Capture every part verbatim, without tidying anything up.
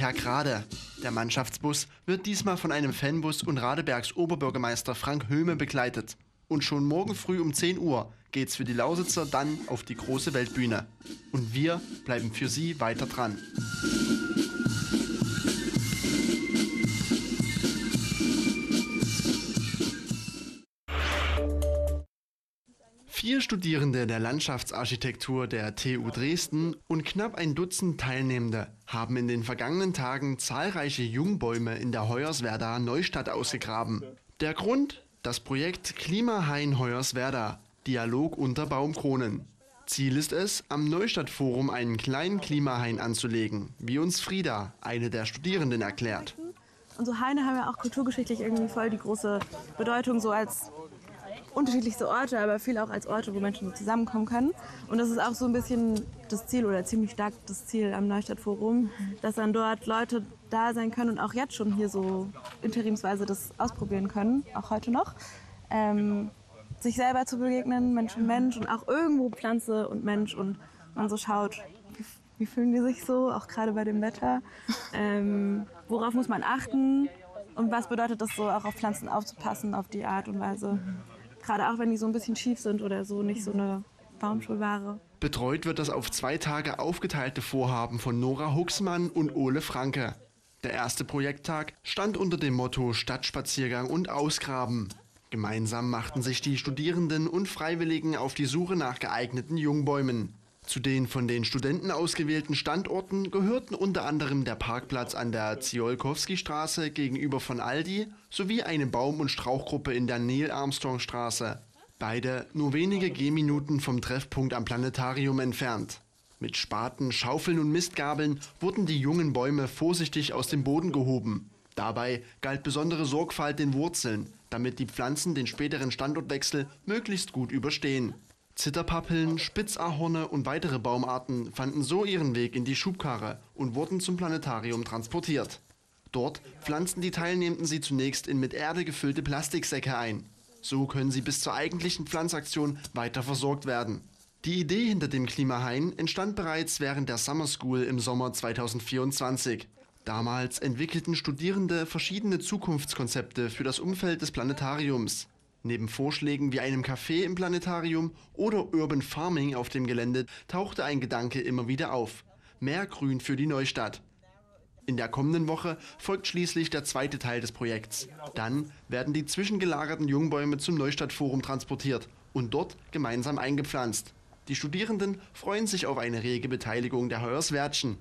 Kerkrade. Der Mannschaftsbus wird diesmal von einem Fanbus und Radebergs Oberbürgermeister Frank Höhme begleitet. Und schon morgen früh um zehn Uhr geht's für die Lausitzer dann auf die große Weltbühne. Und wir bleiben für Sie weiter dran. Vier Studierende der Landschaftsarchitektur der T U Dresden und knapp ein Dutzend Teilnehmende haben in den vergangenen Tagen zahlreiche Jungbäume in der Hoyerswerda Neustadt ausgegraben. Der Grund? Das Projekt Klimahain Hoyerswerda, Dialog unter Baumkronen. Ziel ist es, am Neustadtforum einen kleinen Klimahain anzulegen, wie uns Frieda, eine der Studierenden, erklärt. Und so Haine haben ja auch kulturgeschichtlich irgendwie voll die große Bedeutung, so als unterschiedlichste Orte, aber viel auch als Orte, wo Menschen zusammenkommen können. Und das ist auch so ein bisschen das Ziel oder ziemlich stark das Ziel am Neustadtforum, dass dann dort Leute da sein können und auch jetzt schon hier so interimsweise das ausprobieren können, auch heute noch. Ähm, sich selber zu begegnen, Mensch und Mensch und auch irgendwo Pflanze und Mensch und man so schaut, wie, wie fühlen die sich so, auch gerade bei dem Wetter. Ähm, worauf muss man achten und was bedeutet das so, auch auf Pflanzen aufzupassen, auf die Art und Weise. Gerade auch wenn die so ein bisschen schief sind oder so, nicht so eine Baumschulware. Betreut wird das auf zwei Tage aufgeteilte Vorhaben von Nora Huxmann und Ole Franke. Der erste Projekttag stand unter dem Motto Stadtspaziergang und Ausgraben. Gemeinsam machten sich die Studierenden und Freiwilligen auf die Suche nach geeigneten Jungbäumen. Zu den von den Studenten ausgewählten Standorten gehörten unter anderem der Parkplatz an der Ziolkowski-Straße gegenüber von Aldi sowie eine Baum- und Strauchgruppe in der Neil-Armstrong-Straße. Beide nur wenige Gehminuten vom Treffpunkt am Planetarium entfernt. Mit Spaten, Schaufeln und Mistgabeln wurden die jungen Bäume vorsichtig aus dem Boden gehoben. Dabei galt besondere Sorgfalt den Wurzeln, damit die Pflanzen den späteren Standortwechsel möglichst gut überstehen. Zitterpappeln, Spitzahorne und weitere Baumarten fanden so ihren Weg in die Schubkarre und wurden zum Planetarium transportiert. Dort pflanzten die Teilnehmenden sie zunächst in mit Erde gefüllte Plastiksäcke ein. So können sie bis zur eigentlichen Pflanzaktion weiter versorgt werden. Die Idee hinter dem Klimahain entstand bereits während der Summer School im Sommer zweitausendvierundzwanzig. Damals entwickelten Studierende verschiedene Zukunftskonzepte für das Umfeld des Planetariums. Neben Vorschlägen wie einem Café im Planetarium oder Urban Farming auf dem Gelände tauchte ein Gedanke immer wieder auf. Mehr Grün für die Neustadt. In der kommenden Woche folgt schließlich der zweite Teil des Projekts. Dann werden die zwischengelagerten Jungbäume zum Neustadtforum transportiert und dort gemeinsam eingepflanzt. Die Studierenden freuen sich auf eine rege Beteiligung der Hoyerswerdschen.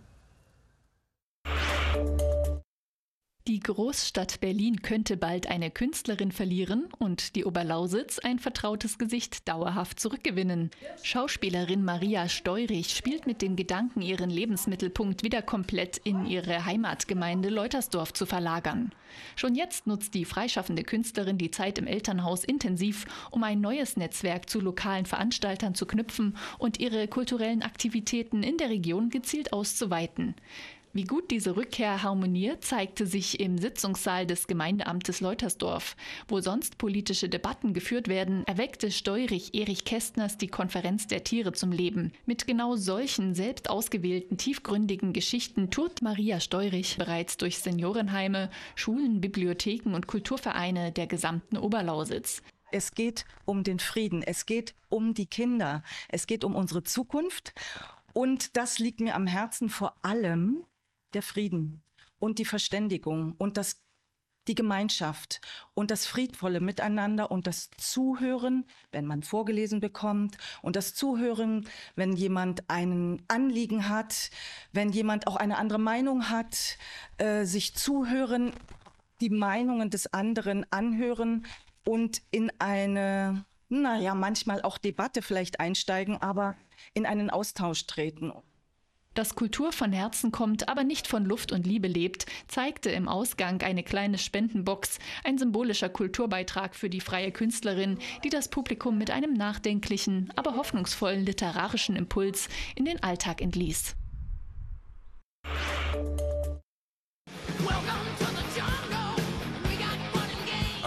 Die Großstadt Berlin könnte bald eine Künstlerin verlieren und die Oberlausitz ein vertrautes Gesicht dauerhaft zurückgewinnen. Schauspielerin Maria Steurich spielt mit dem Gedanken, ihren Lebensmittelpunkt wieder komplett in ihre Heimatgemeinde Leutersdorf zu verlagern. Schon jetzt nutzt die freischaffende Künstlerin die Zeit im Elternhaus intensiv, um ein neues Netzwerk zu lokalen Veranstaltern zu knüpfen und ihre kulturellen Aktivitäten in der Region gezielt auszuweiten. Wie gut diese Rückkehr harmoniert, zeigte sich im Sitzungssaal des Gemeindeamtes Leutersdorf. Wo sonst politische Debatten geführt werden, erweckte Steurich Erich Kästners die Konferenz der Tiere zum Leben. Mit genau solchen selbst ausgewählten, tiefgründigen Geschichten tourt Maria Steurich bereits durch Seniorenheime, Schulen, Bibliotheken und Kulturvereine der gesamten Oberlausitz. Es geht um den Frieden, es geht um die Kinder, es geht um unsere Zukunft. Und das liegt mir am Herzen, vor allem der Frieden und die Verständigung und das, die Gemeinschaft und das friedvolle Miteinander und das Zuhören, wenn man vorgelesen bekommt, und das Zuhören, wenn jemand ein Anliegen hat, wenn jemand auch eine andere Meinung hat, äh, sich zuhören, die Meinungen des anderen anhören und in eine, naja, manchmal auch Debatte vielleicht einsteigen, aber in einen Austausch treten. Dass Kultur von Herzen kommt, aber nicht von Luft und Liebe lebt, zeigte im Ausgang eine kleine Spendenbox, ein symbolischer Kulturbeitrag für die freie Künstlerin, die das Publikum mit einem nachdenklichen, aber hoffnungsvollen literarischen Impuls in den Alltag entließ.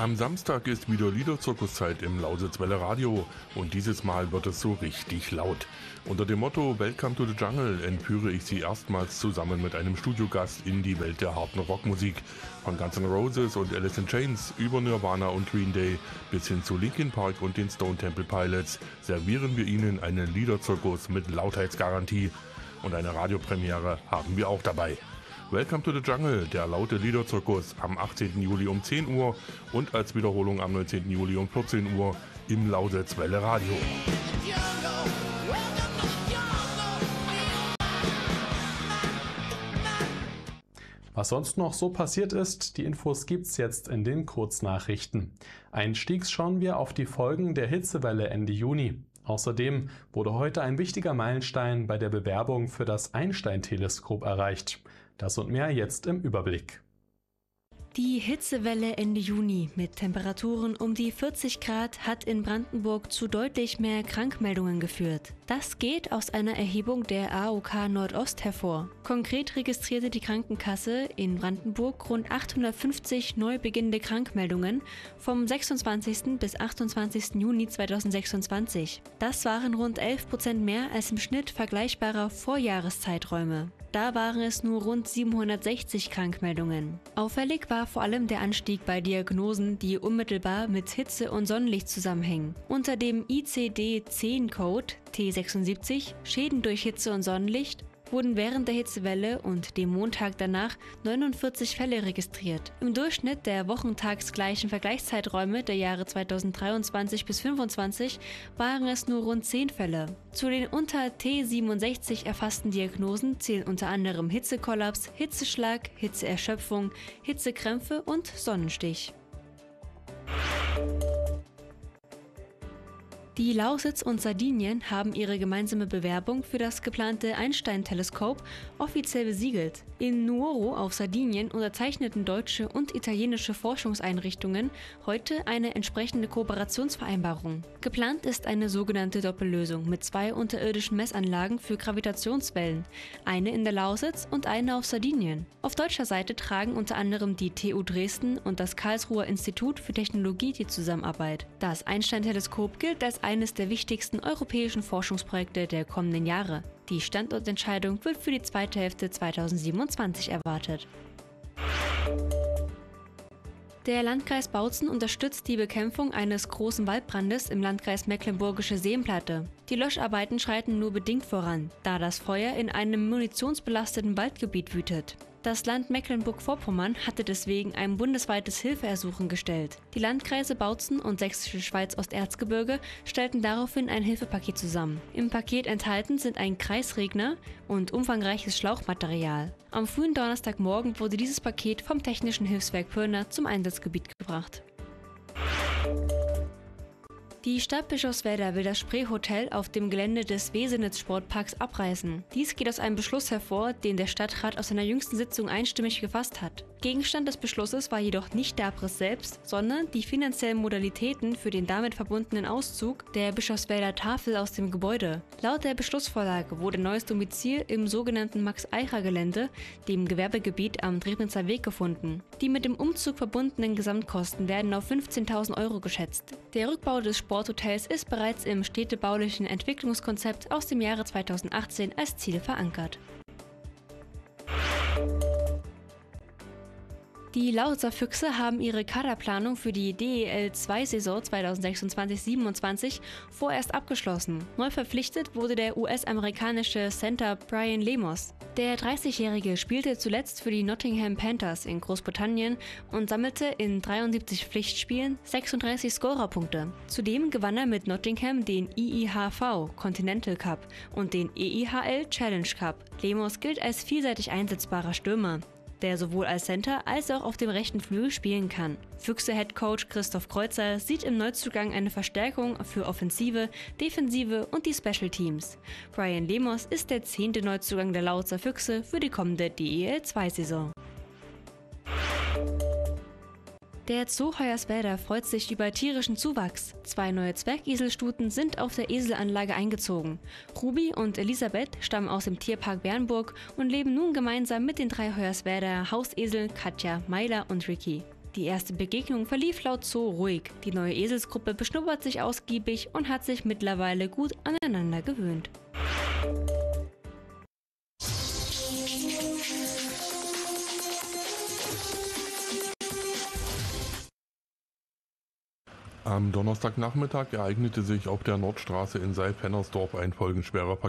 Am Samstag ist wieder Liederzirkuszeit im Lausitzwelle Radio und dieses Mal wird es so richtig laut. Unter dem Motto Welcome to the Jungle entführe ich Sie erstmals zusammen mit einem Studiogast in die Welt der harten Rockmusik. Von Guns N' Roses und Alice in Chains über Nirvana und Green Day bis hin zu Linkin Park und den Stone Temple Pilots servieren wir Ihnen einen Liederzirkus mit Lautheitsgarantie. Und eine Radiopremiere haben wir auch dabei. Welcome to the Jungle, der laute Liederzirkus am achtzehnten Juli um zehn Uhr und als Wiederholung am neunzehnten Juli um vierzehn Uhr im Lausitzwelle Radio. Was sonst noch so passiert ist, die Infos gibt's jetzt in den Kurznachrichten. Einstiegs schauen wir auf die Folgen der Hitzewelle Ende Juni. Außerdem wurde heute ein wichtiger Meilenstein bei der Bewerbung für das Einstein-Teleskop erreicht. Das und mehr jetzt im Überblick. Die Hitzewelle Ende Juni mit Temperaturen um die vierzig Grad hat in Brandenburg zu deutlich mehr Krankmeldungen geführt. Das geht aus einer Erhebung der A O K Nordost hervor. Konkret registrierte die Krankenkasse in Brandenburg rund achthundertfünfzig neu beginnende Krankmeldungen vom sechsundzwanzigsten bis achtundzwanzigsten Juni zweitausendsechsundzwanzig. Das waren rund elf Prozent mehr als im Schnitt vergleichbarer Vorjahreszeiträume. Da waren es nur rund siebenhundertsechzig Krankmeldungen. Auffällig war vor allem der Anstieg bei Diagnosen, die unmittelbar mit Hitze und Sonnenlicht zusammenhängen. Unter dem I C D zehn Code T sechsundsiebzig, Schäden durch Hitze und Sonnenlicht, wurden während der Hitzewelle und dem Montag danach neunundvierzig Fälle registriert. Im Durchschnitt der wochentagsgleichen Vergleichszeiträume der Jahre zweitausenddreiundzwanzig bis zweitausendfünfundzwanzig waren es nur rund zehn Fälle. Zu den unter T siebenundsechzig erfassten Diagnosen zählen unter anderem Hitzekollaps, Hitzeschlag, Hitzeerschöpfung, Hitzekrämpfe und Sonnenstich. Die Lausitz und Sardinien haben ihre gemeinsame Bewerbung für das geplante Einstein-Teleskop offiziell besiegelt. In Nuoro auf Sardinien unterzeichneten deutsche und italienische Forschungseinrichtungen heute eine entsprechende Kooperationsvereinbarung. Geplant ist eine sogenannte Doppellösung mit zwei unterirdischen Messanlagen für Gravitationswellen, eine in der Lausitz und eine auf Sardinien. Auf deutscher Seite tragen unter anderem die T U Dresden und das Karlsruher Institut für Technologie die Zusammenarbeit. Das Einstein-Teleskop gilt als eines der wichtigsten europäischen Forschungsprojekte der kommenden Jahre. Die Standortentscheidung wird für die zweite Hälfte zweitausendsiebenundzwanzig erwartet. Der Landkreis Bautzen unterstützt die Bekämpfung eines großen Waldbrandes im Landkreis Mecklenburgische Seenplatte. Die Löscharbeiten schreiten nur bedingt voran, da das Feuer in einem munitionsbelasteten Waldgebiet wütet. Das Land Mecklenburg-Vorpommern hatte deswegen ein bundesweites Hilfeersuchen gestellt. Die Landkreise Bautzen und Sächsische Schweiz-Osterzgebirge stellten daraufhin ein Hilfepaket zusammen. Im Paket enthalten sind ein Kreisregner und umfangreiches Schlauchmaterial. Am frühen Donnerstagmorgen wurde dieses Paket vom Technischen Hilfswerk Pirna zum Einsatzgebiet gebracht. Die Stadt Bischofswerda will das Spreehotel auf dem Gelände des Wesenitz-Sportparks abreißen. Dies geht aus einem Beschluss hervor, den der Stadtrat aus seiner jüngsten Sitzung einstimmig gefasst hat. Gegenstand des Beschlusses war jedoch nicht der Abriss selbst, sondern die finanziellen Modalitäten für den damit verbundenen Auszug der Bischofswerder Tafel aus dem Gebäude. Laut der Beschlussvorlage wurde ein neues Domizil im sogenannten Max-Eicher-Gelände, dem Gewerbegebiet am Drebnitzer Weg, gefunden. Die mit dem Umzug verbundenen Gesamtkosten werden auf fünfzehntausend Euro geschätzt. Der Rückbau des Sporthotels ist bereits im städtebaulichen Entwicklungskonzept aus dem Jahre zweitausendachtzehn als Ziel verankert. Die Lausitzer Füchse haben ihre Kaderplanung für die D E L zwei Saison zweitausendsechsundzwanzig siebenundzwanzig vorerst abgeschlossen. Neu verpflichtet wurde der U S-amerikanische Center Brian Lemos. Der dreißigjährige spielte zuletzt für die Nottingham Panthers in Großbritannien und sammelte in dreiundsiebzig Pflichtspielen sechsunddreißig Scorerpunkte. Zudem gewann er mit Nottingham den I I H V Continental Cup und den E I H L Challenge Cup. Lemos gilt als vielseitig einsetzbarer Stürmer, der sowohl als Center als auch auf dem rechten Flügel spielen kann. Füchse-Headcoach Christoph Kreuzer sieht im Neuzugang eine Verstärkung für Offensive, Defensive und die Special Teams. Brian Lemos ist der zehnte Neuzugang der Lausitzer Füchse für die kommende D E L zwei Saison. Der Zoo Hoyerswerda freut sich über tierischen Zuwachs. Zwei neue Zwergeselstuten sind auf der Eselanlage eingezogen. Ruby und Elisabeth stammen aus dem Tierpark Bernburg und leben nun gemeinsam mit den drei Hoyerswerda Hauseseln Katja, Myla und Ricky. Die erste Begegnung verlief laut Zoo ruhig. Die neue Eselsgruppe beschnuppert sich ausgiebig und hat sich mittlerweile gut aneinander gewöhnt. Am Donnerstagnachmittag ereignete sich auf der Nordstraße in Saalp-Hennersdorf ein folgenschwerer